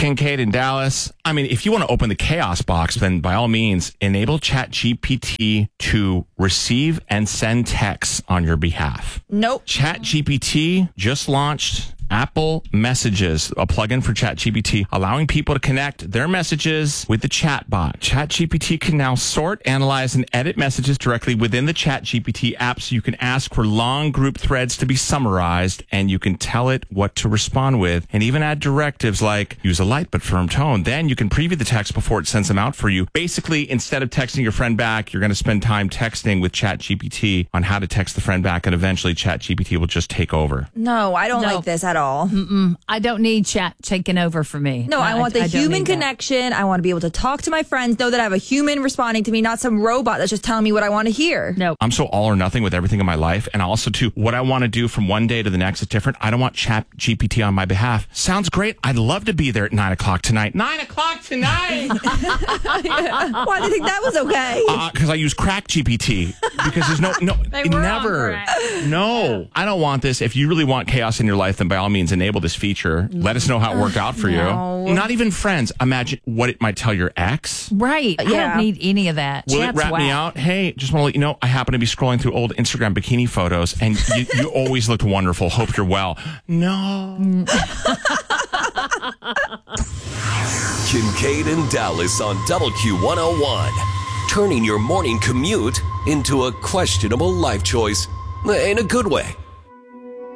Kincaid in Dallas. I mean, if you want to open the chaos box, then by all means, enable ChatGPT to receive and send texts on your behalf. Nope. ChatGPT just launched Apple Messages, a plugin for ChatGPT, allowing people to connect their messages with the chatbot. ChatGPT can now sort, analyze, and edit messages directly within the ChatGPT app, so you can ask for long group threads to be summarized, and you can tell it what to respond with, and even add directives like use a light but firm tone. Then you can preview the text before it sends them out for you. Basically, instead of texting your friend back, you're going to spend time texting with ChatGPT on how to text the friend back, and eventually ChatGPT will just take over. No, I don't like this at all. I don't need chat taking over for me. No, I want the human connection. I want to be able to talk to my friends, know that I have a human responding to me, not some robot that's just telling me what I want to hear. No. I'm so all or nothing with everything in my life. And also, too, what I want to do from one day to the next is different. I don't want ChatGPT on my behalf. Sounds great. I'd love to be there at 9 o'clock tonight. 9 o'clock tonight! Why do you think that was okay? Because I use Crack GPT. Because there's no, never. No, I don't want this. If you really want chaos in your life, then by all means, enable this feature. Let us know how it worked out for you. Not even friends. Imagine what it might tell your ex. Right. I don't need any of that. Will it rat me out? Hey, just want to let you know, I happen to be scrolling through old Instagram bikini photos, and you always looked wonderful. Hope you're well. No. Kincaid and Dallas on WQ101. Turning your morning commute into a questionable life choice. In a good way.